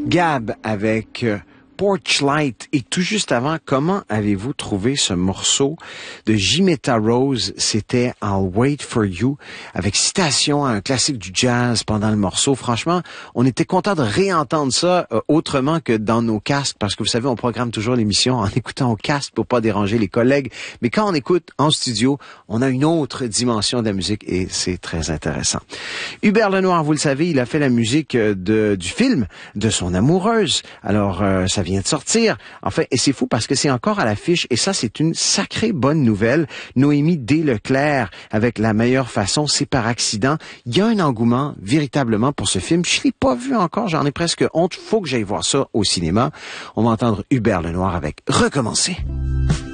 Gab avec Porchlight. Et tout juste avant, comment avez-vous trouvé ce morceau de Jimetta Rose? C'était I'll Wait for You, avec citation à un classique du jazz pendant le morceau. Franchement, on était content de réentendre ça autrement que dans nos casques, parce que vous savez, on programme toujours l'émission en écoutant au casque pour pas déranger les collègues. Mais quand on écoute en studio, on a une autre dimension de la musique et c'est très intéressant. Hubert Lenoir, vous le savez, il a fait la musique du film de son amoureuse. Alors, ça vient de sortir. Enfin, et c'est fou parce que c'est encore à l'affiche et ça, c'est une sacrée bonne nouvelle. Noémie D. Leclerc avec La meilleure façon, c'est par accident. Il y a un engouement véritablement pour ce film. Je l'ai pas vu encore, j'en ai presque honte. Faut que j'aille voir ça au cinéma. On va entendre Hubert Lenoir avec Recommencer.